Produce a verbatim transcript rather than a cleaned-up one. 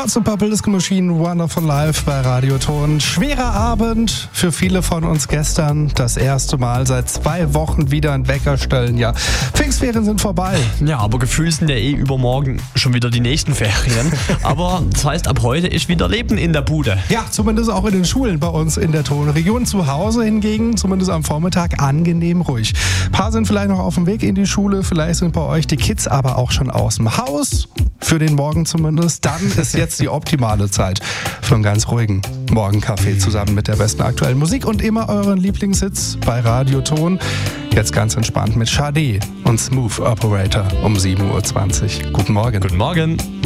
Gods of Purple Disco Machine, Wonderful Life bei Radioton. Schwerer Abend für viele von uns gestern. Das erste Mal seit zwei Wochen wieder ein Wecker stellen. Ja, Pfingstferien sind vorbei. Ja, aber gefühlt sind ja eh übermorgen schon wieder die nächsten Ferien. Aber das heißt, ab heute ist wieder Leben in der Bude. Ja, zumindest auch in den Schulen bei uns in der Tonregion. Zu Hause hingegen, zumindest am Vormittag, angenehm ruhig. Ein paar sind vielleicht noch auf dem Weg in die Schule. Vielleicht sind bei euch die Kids aber auch schon aus dem Haus. Für den Morgen zumindest. Dann ist jetzt die optimale Zeit für einen ganz ruhigen Morgenkaffee zusammen mit der besten aktuellen Musik und immer euren Lieblingshits bei Radioton. Jetzt ganz entspannt mit Sade und Smooth Operator um sieben Uhr zwanzig. Guten Morgen. Guten Morgen.